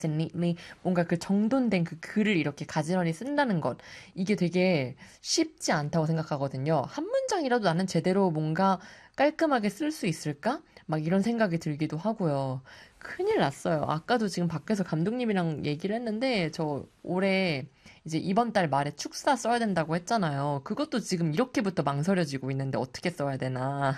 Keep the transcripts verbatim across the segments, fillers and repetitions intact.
and neatly 뭔가 그 정돈된 그 글을 이렇게 가지런히 쓴다는 것 이게 되게 쉽지 않다고 생각하거든요. 한 문장이라도 나는 제대로 뭔가 깔끔하게 쓸 수 있을까? 막 이런 생각이 들기도 하고요. 큰일 났어요. 아까도 지금 밖에서 감독님이랑 얘기를 했는데 저 올해 이제 이번 달 말에 축사 써야 된다고 했잖아요. 그것도 지금 이렇게부터 망설여지고 있는데 어떻게 써야 되나.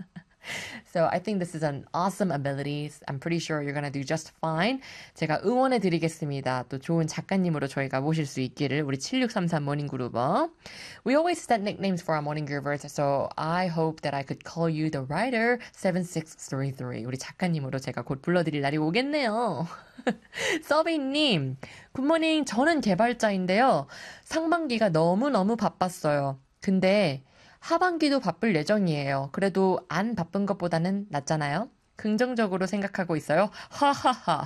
So I think this is an awesome ability. I'm pretty sure you're gonna do just fine. 제가 응원해 드리겠습니다. 또 좋은 작가님으로 저희가 모실 수 있기를 우리 칠육삼삼 모닝그루버. We always set nicknames for our morning groovers, so I hope that I could call you the writer 칠육삼삼. 우리 작가님으로 제가 곧 불러드릴 날이 오겠네요. 서비님, 굿모닝. 저는 개발자인데요. 상반기가 너무너무 바빴어요. 근데 하반기도 바쁠 예정이에요. 그래도 안 바쁜 것보다는 낫잖아요. 긍정적으로 생각하고 있어요. 하하하.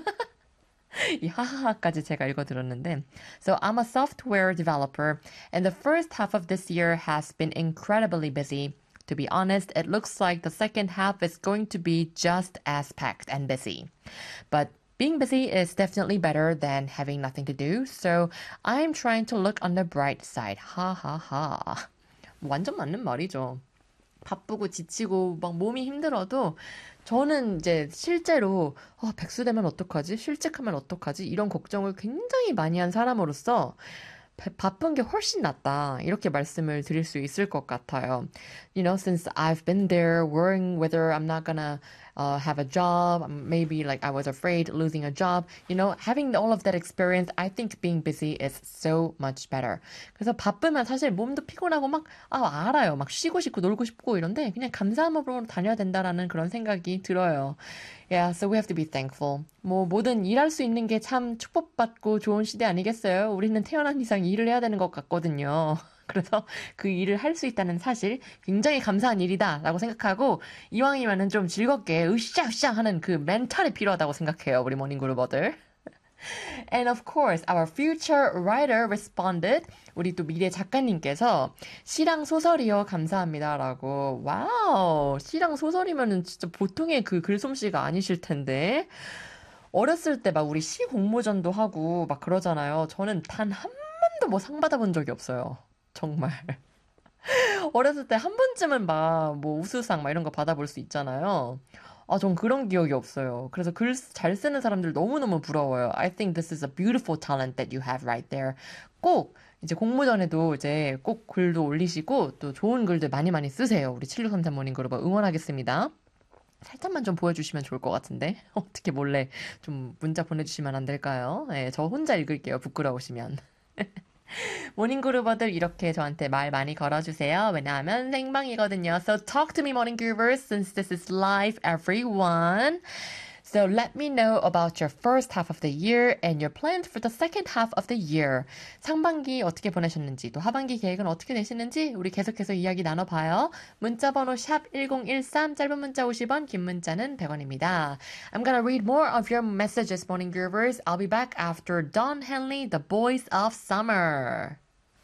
이 하하하까지 제가 읽어들었는데. So I'm a software developer and the first half of this year has been incredibly busy. To be honest, it looks like the second half is going to be just as packed and busy. But being busy is definitely better than having nothing to do. So I'm trying to look on the bright side. 하하하. 완전 맞는 말이죠. 바쁘고 지치고 막 몸이 힘들어도 저는 이제 실제로 어, 백수 되면 어떡하지? 실직하면 어떡하지? 이런 걱정을 굉장히 많이 한 사람으로서 바, 바쁜 게 훨씬 낫다. 이렇게 말씀을 드릴 수 있을 것 같아요. You know, since I've been there worrying whether I'm not gonna uh, have a job, maybe like I was afraid losing a job, you know, having all of that experience, I think being busy is so much better. 그래서 바쁘면 사실 몸도 피곤하고 막, 아, 알아요. 막 쉬고 싶고 놀고 싶고 이런데 그냥 감사한 마음으로 다녀야 된다라는 그런 생각이 들어요. Yeah, so we have to be thankful. 뭐 뭐든 일할 수 있는 게 참 축복받고 좋은 시대 아니겠어요? 우리는 태어난 이상 일을 해야 되는 것 같거든요. 그래서 그 일을 할 수 있다는 사실 굉장히 감사한 일이다라고 생각하고 이왕이면은 좀 즐겁게 으쌰으쌰 하는 그 멘탈이 필요하다고 생각해요. 우리 모닝그룹어들. And of course, our future writer responded. 우리 또 미래 작가님께서 시랑 소설이요 감사합니다라고. 와우, 시랑 소설이면은 진짜 보통의 그 글솜씨가 아니실 텐데. 어렸을 때 막 우리 시 공모전도 하고 막 그러잖아요. 저는 단 한 번도 뭐 상 받아본 적이 없어요. 정말. 어렸을 때 한 번쯤은 막 뭐 우수상 막 이런 거 받아볼 수 있잖아요. 아, 전 그런 기억이 없어요. 그래서 글 잘 쓰는 사람들 너무너무 부러워요. I think this is a beautiful talent that you have right there. 꼭 이제 공모전에도 이제 꼭 글도 올리시고 또 좋은 글들 많이 많이 쓰세요. 우리 칠육삼삼 모닝그룹 응원하겠습니다. 살짝만 좀 보여주시면 좋을 것 같은데 어떻게 몰래 좀 문자 보내주시면 안 될까요? 네, 저 혼자 읽을게요. 부끄러우시면. 모닝그루버들 이렇게 저한테 말 많이 걸어주세요. 왜냐하면 생방이거든요. So talk to me, morning groovers, since this is live, everyone. So let me know about your first half of the year and your plans for the second half of the year. 상반기 어떻게 보내셨는지, 또 하반기 계획은 어떻게 되시는지 우리 계속해서 이야기 나눠봐요. 문자번호 샵 일공일삼, 짧은 문자 오십 원, 긴 문자는 백 원입니다. I'm gonna read more of your messages, morning groovers. I'll be back after Don Henley, The Boys of Summer.